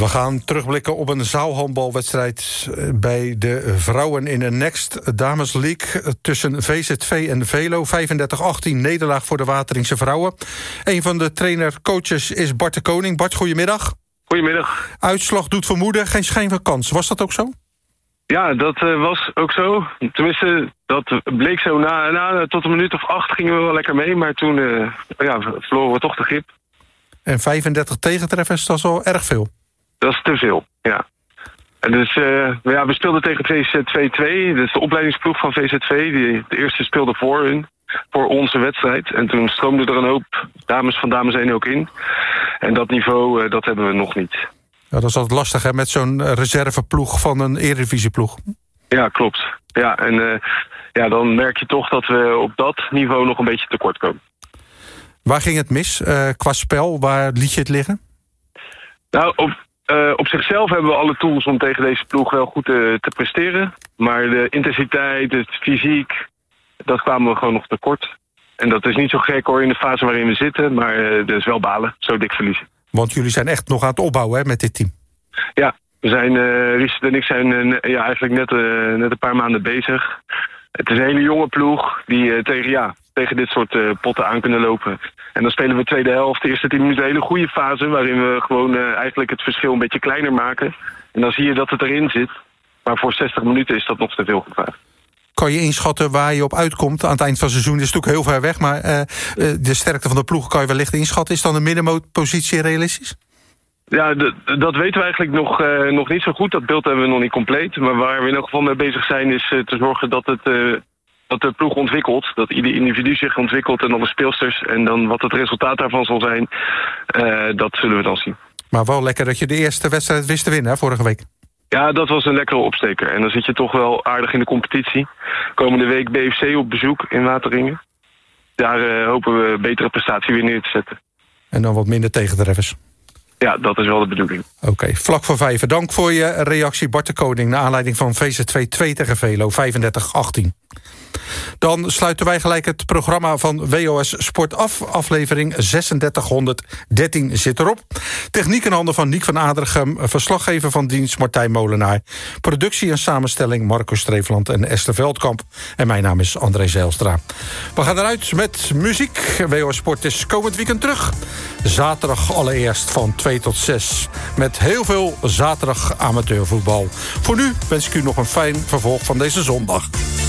We gaan terugblikken op een zaalhandbalwedstrijd bij de vrouwen in de Next Dames League tussen VZV en Velo. 35-18 nederlaag voor de Wateringse vrouwen. Een van de trainer-coaches is Bart de Koning. Bart, goedemiddag. Goedemiddag. Uitslag doet vermoeden, geen schijn van kans. Was dat ook zo? Ja, dat was ook zo. Tenminste, dat bleek zo. Tot een minuut of 8 gingen we wel lekker mee. Maar toen verloren we toch de grip. En 35 tegentreffers, dat is al erg veel. Dat is te veel, ja. En dus, we speelden tegen VZV-2. Dat is de opleidingsploeg van VZV. Die de eerste speelde voor onze wedstrijd. En toen stroomde er een hoop dames van dames 1 ook in. En dat niveau, dat hebben we nog niet. Ja, dat is altijd lastig, hè, met zo'n reserveploeg van een eredivisieploeg. Ja, klopt. Ja, en dan merk je toch dat we op dat niveau nog een beetje tekort komen. Waar ging het mis qua spel? Waar liet je het liggen? Nou, op zichzelf hebben we alle tools om tegen deze ploeg wel goed te presteren. Maar de intensiteit, het fysiek, dat kwamen we gewoon nog tekort. En dat is niet zo gek hoor in de fase waarin we zitten. Maar dat is wel balen, zo dik verliezen. Want jullie zijn echt nog aan het opbouwen, hè, met dit team. Ja, we zijn, Richard en ik zijn eigenlijk net een paar maanden bezig. Het is een hele jonge ploeg die tegen dit soort potten aan kunnen lopen. En dan spelen we tweede helft, de eerste 10 minuten een hele goede fase, waarin we gewoon eigenlijk het verschil een beetje kleiner maken. En dan zie je dat het erin zit. Maar voor 60 minuten is dat nog te veel gevraagd. Kan je inschatten waar je op uitkomt aan het eind van het seizoen? Dat is natuurlijk heel ver weg, maar de sterkte van de ploeg kan je wellicht inschatten. Is dan een middenpositie realistisch? Ja, dat weten we eigenlijk nog niet zo goed. Dat beeld hebben we nog niet compleet. Maar waar we in elk geval mee bezig zijn is te zorgen dat de ploeg ontwikkelt. Dat ieder individu zich ontwikkelt en dan de speelsters. En dan wat het resultaat daarvan zal zijn, dat zullen we dan zien. Maar wel lekker dat je de eerste wedstrijd wist te winnen, hè, vorige week. Ja, dat was een lekkere opsteker. En dan zit je toch wel aardig in de competitie. Komende week BFC op bezoek in Wateringen. Daar hopen we betere prestatie weer neer te zetten. En dan wat minder tegentreffers. Ja, dat is wel de bedoeling. Oké, vlak voor 5. Dank voor je reactie, Bart de Koning, naar aanleiding van VZV 2 tegen Velo, 35-18. Dan sluiten wij gelijk het programma van WOS Sport af. Aflevering 3613 zit erop. Techniek in handen van Niek van Adrichem. Verslaggever van dienst Martijn Molenaar. Productie en samenstelling Marco Streefland en Esther Veldkamp. En mijn naam is André Zijlstra. We gaan eruit met muziek. WOS Sport is komend weekend terug. Zaterdag allereerst van 2 tot 6. Met heel veel zaterdag amateurvoetbal. Voor nu wens ik u nog een fijn vervolg van deze zondag.